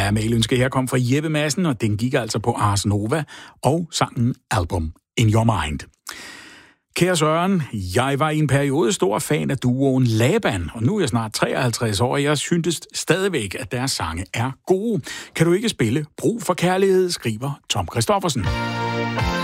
Ja, mailønske her kom fra Jeppe Madsen, og den gik altså på Ars Nova og sangen Album in Your Mind. Kære Søren, jeg var i en periode stor fan af duoen Laban, og nu er jeg snart 53 år, og jeg synes stadigvæk, at deres sange er gode. Kan du ikke spille Brug for kærlighed, skriver Tom Christoffersen.